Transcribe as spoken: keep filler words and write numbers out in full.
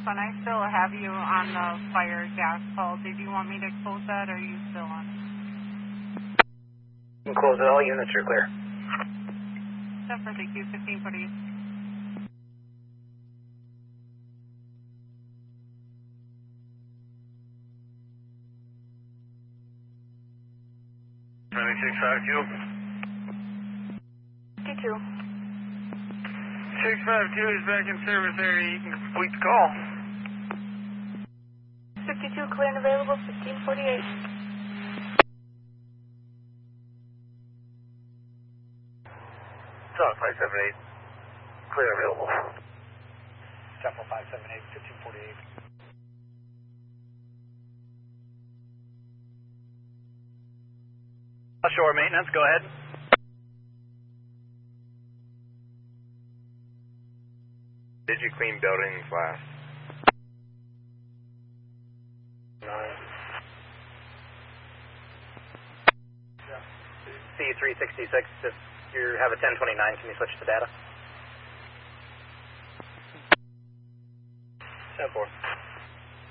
one. I still have you on the fire gas call. Did you want me to close that, or are you still on? You can close it. All units are clear. Step for the Q fifteen forty. six five two. fifty-two. six five two is back in service area. You can complete the call. fifty-two clear and available, fifteen forty-eight. South five seven eight. Clear and available. Temple five seven eight, fifteen forty-eight. Shore maintenance, go ahead. Did you clean buildings last? Nine. C three sixty-six, if you have a ten twenty-nine, can you switch to data? ten four.